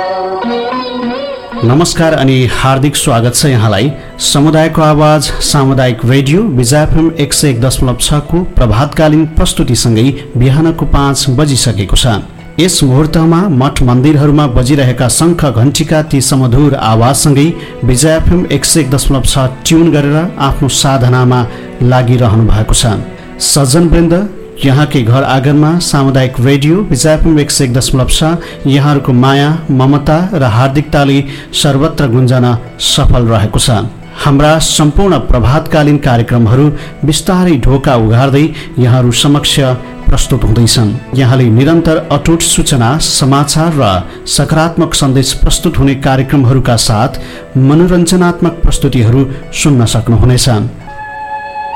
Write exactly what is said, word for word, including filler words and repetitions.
नमस्कार अनि हार्दिक स्वागत छ यहाँलाई समुदायको आवाज सामुदायिक रेडियो विजय एफएम एक सय एक दशमलव छ को प्रभातकालीन प्रस्तुतिसँगै बिहानको पाँच बजिसकेको छ। यस मुहूर्तमा मठ मन्दिरहरूमा बजिरहेका शङ्ख घण्टीका ती समधुर आवाजसँगै विजय एफएम एक सय एक दशमलव छ ट्युन गरेर आफ्नो साधनामा लागिरहनु भएको छ। सज्जनवृन्द, यहाँकै घर आँगनमा सामुदायिक रेडियो विजय एफएम एक सय एक दशमलव छ यहाँहरूको माया ममता र हार्दिकताले सर्वत्र गुन्जन सफल रहेको छ। हाम्रा सम्पूर्ण प्रभातकालीन कार्यक्रमहरू बिस्तारै ढोका उघार्दै यहाँहरू समक्ष प्रस्तुत हुँदैछन्। यहाँले निरन्तर अटुट सूचना समाचार र सकारात्मक सन्देश प्रस्तुत हुने कार्यक्रमहरूका साथ मनोरञ्जनात्मक प्रस्तुतिहरू सुन्न सक्नुहुनेछ।